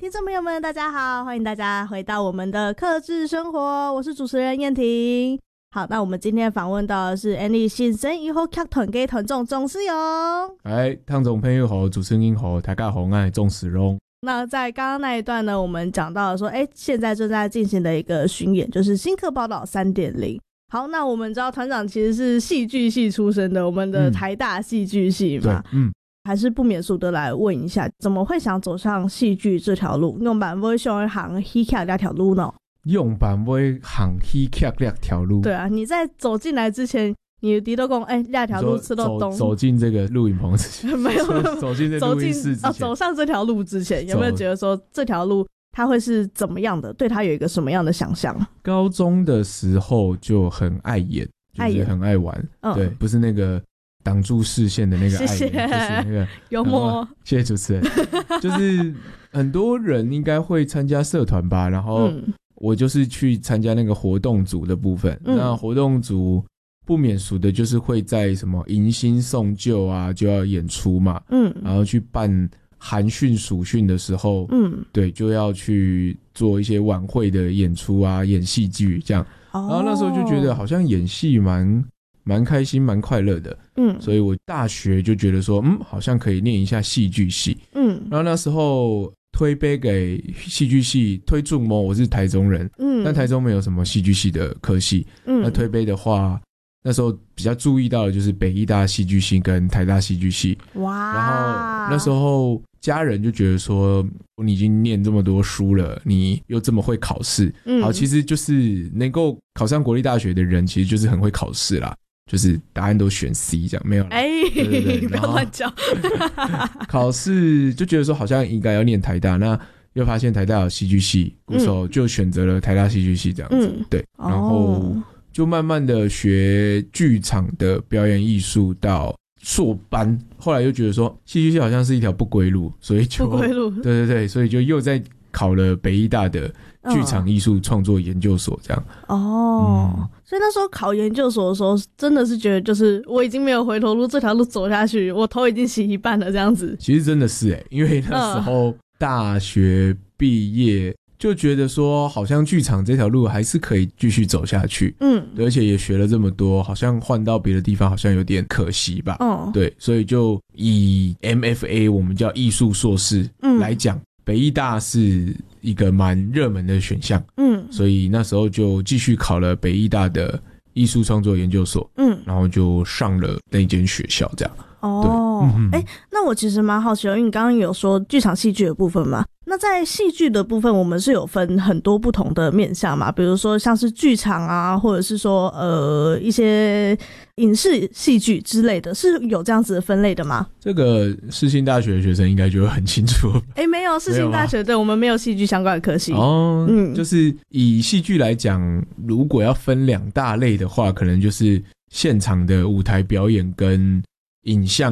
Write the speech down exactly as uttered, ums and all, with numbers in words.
听众朋友们大家好，欢迎大家回到我们的客制生活，我是主持人燕婷。好，那我们今天访问到的是 Annie 新生以后剧团嘅团长钟思荣。 哎，听众朋友好，主持人好，大家好，我是钟思荣。 那在刚刚那一段呢，我们讲到了说，哎，现在正在进行的一个巡演，就是新课报道 三点零。好，那我们知道团长其实是戏剧系出身的，我们的台大戏剧系嘛， 嗯，嗯还是不免俗的来问一下，怎么会想走上戏剧这条路？用版会想行戏剧那条路呢？ 用版会行戏剧那条路？ 对啊，你在走进来之前，你的都讲，哎，那条路吃到东。 走进这个录影棚之前， 没有走进这录音室之前， 哦，走上这条路之前，有没有觉得说这条路它会是怎么样的？对它有一个什么样的想象？ 高中的时候就很爱演，就是很爱玩， 嗯、 对，不是那个。挡住视线的那个爱人， 谢谢就是那个幽默、 嗯，谢谢主持人。就是很多人应该会参加社团吧，然后我就是去参加那个活动组的部分。嗯、那活动组不免俗的就是会在什么迎新送旧啊，就要演出嘛，嗯，然后去办寒训暑训的时候，嗯，对，就要去做一些晚会的演出啊，演戏剧这样。哦、然后那时候就觉得好像演戏蛮。蛮开心蛮快乐的，嗯，所以我大学就觉得说嗯好像可以念一下戏剧系，嗯，然后那时候推杯给戏剧系推注嘛，我是台中人，嗯，但台中没有什么戏剧系的科系，嗯，那推杯的话那时候比较注意到的就是北艺大戏剧系跟台大戏剧系，哇，然后那时候家人就觉得说你已经念这么多书了，你又这么会考试，嗯，好，其实就是能够考上国立大学的人其实就是很会考试啦，就是答案都选 C 这样，没有啦，哎、欸，对对对， 不要乱讲。 考试就觉得说好像应该要念台大，那又发现台大有戏剧系，鼓手就选择了台大戏剧系这样子，嗯、对，然后就慢慢的学剧场的表演艺术到硕班，后来又觉得说戏剧系好像是一条不归路，所以就不归路， 对对对，所以就又在考了北艺大的剧场艺术创作研究所这样。 哦、嗯，所以那时候考研究所的时候，真的是觉得就是我已经没有回头路，这条路走下去，我头已经洗一半了这样子。 其实真的是欸，因为那时候大学毕业就觉得说好像剧场这条路还是可以继续走下去，嗯，而且也学了这么多，好像换到别的地方好像有点可惜吧，嗯，对，所以就以 M F A 我们叫艺术硕士来讲，嗯，北艺大是一个蛮热门的选项，嗯，所以那时候就继续考了北艺大的艺术创作研究所，嗯，然后就上了那间学校这样。 哦，哎、欸，那我其实蛮好奇的，因为你刚刚有说剧场戏剧的部分嘛，那在戏剧的部分，我们是有分很多不同的面向嘛，比如说像是剧场啊，或者是说呃一些影视戏剧之类的，是有这样子的分类的吗？ 这个世新大学的学生应该就会很清楚。 哎、欸，没有，世新大学对我们没有戏剧相关的科系。 哦，嗯，就是以戏剧来讲，如果要分两大类的话，可能就是现场的舞台表演跟影像